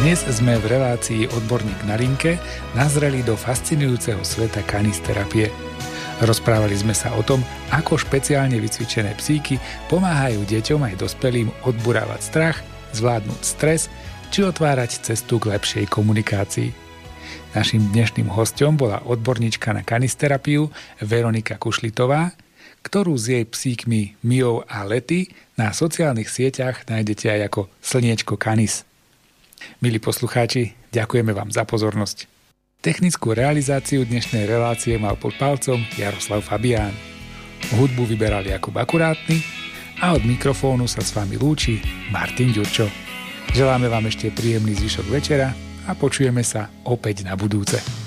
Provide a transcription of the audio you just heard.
Dnes sme v relácii Odborník na linke nazreli do fascinujúceho sveta kanisterapie. Rozprávali sme sa o tom, ako špeciálne vycvičené psíky pomáhajú deťom aj dospelým odburávať strach, zvládnuť stres či otvárať cestu k lepšej komunikácii. Naším dnešným hosťom bola odborníčka na kanisterapiu Veronika Kušlitová, ktorú s jej psíkmi Miou a Lety na sociálnych sieťach nájdete aj ako Slniečko Kanis. Milí poslucháči, ďakujeme vám za pozornosť. Technickú realizáciu dnešnej relácie mal pod palcom Jaroslav Fabián. Hudbu vyberal Jakub Akurátny a od mikrofónu sa s vami lúči Martin Ďurčo. Želáme vám ešte príjemný zvyšok večera a počujeme sa opäť na budúce.